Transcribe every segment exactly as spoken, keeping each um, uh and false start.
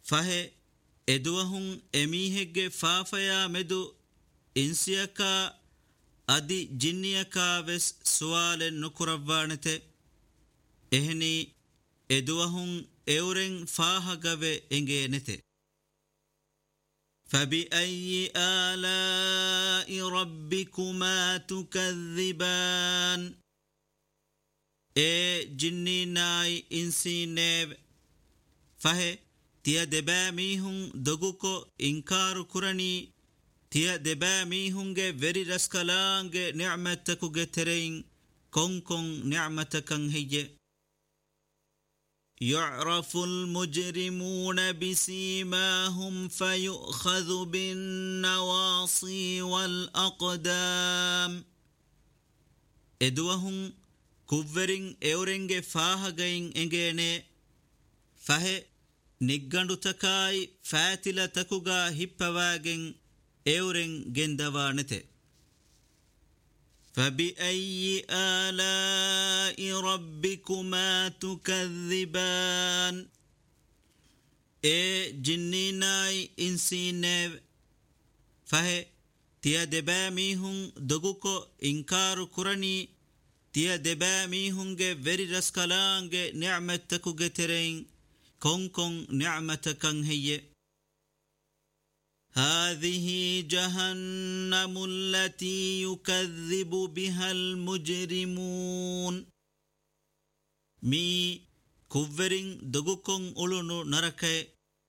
فهي إدوهم أميهج فافيا مدو إنسيكا أدي جنيكا بس سؤال نكربانته إهني إدوهم أورن فاهجب إنجنته فبأي آلاء ربكما تكذبان إيه جني ناي إنسي نيب فهي تيا دبا ميهن دغوكو إنكار كرني تيا دبا ميهنge veri raskalange نعمتكو ترين كون كون نعمتكن هي يعرف المجرمون بسيماهم فيؤخذ بالنواصي والأقدام إدوهم كوفرين أورنج فاهجين إنجيني فهي نيغاندو تكاي فاتلا تكوغا هيبواغين أورن جندوانته فبأي آلاء ربكما تكذبان إيه جنيناي إنسينيب فهي تيا دبا ميهن دغوكو إنكار كرني تيا دبا ميهنge veri raskalange نعمتكو ترين كون كون نعمتكن هي هذه جهنم التي يكذب بها المجرمون مي كوفرين دغوكون أولونو نركي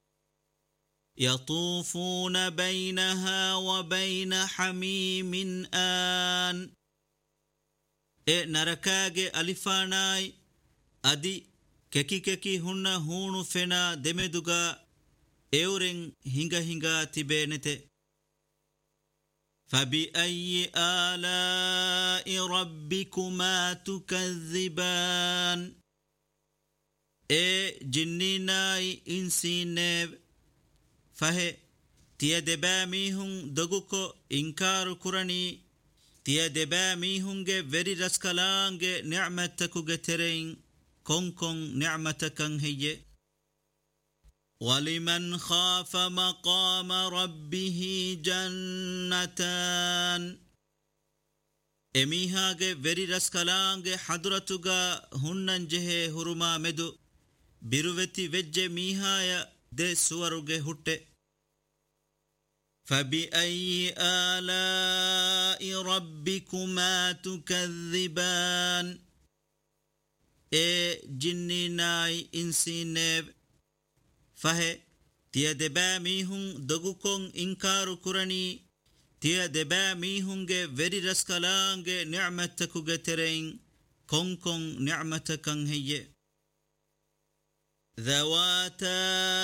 يطوفون بينها وبين حميم آن إيه نركاجي ألفاناي أدي ككي ككي هن هونو فنا دمدوغا أورن هنگا هنگا تبينته فبأي آلاء ربكما تكذبان إيه جنيناي إنسينيب فهي تيا دبا ميهن دغوكو إنكار كرني تيا دبا ميهنge veri raskalange نعمتكو ترين كون كون نعمتكن هي ولمن خاف مقام ربه جنتان إميهاغ veri raskalange حضرتوغا هنن جه هرما مدو بيروتي وجه ميهايا دي سوروغ هوته فبأي آلاء ربكما تكذبان إيه جنيناي إنسينيب فهي تيا دبا ميهن دغوكون إنكار كرني تيا دبا ميهنge veri raskalange نعمتكو ترين كون كون نعمتكن هي ذواتا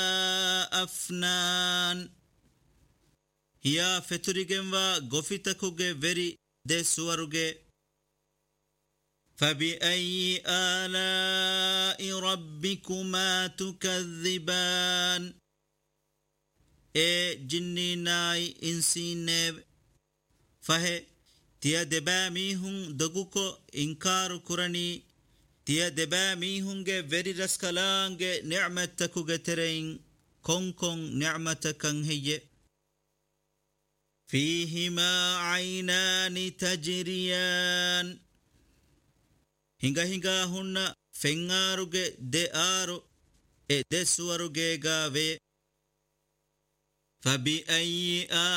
أفنان هي فتريجنوا غوفيتكو veri de suwaruge فبأي آلاء ربكما تكذبان إيه جنيناي إنسينيب فهي تيا دبا ميهن دغوكو إنكار كرني تيا دبا ميهنge veri raskalange نعمتكو ترين كون كون نعمتكن هي فيهما عينان تجريان hinga hinga hunna fengaruge de aro e de suwaruge gave fabi ayi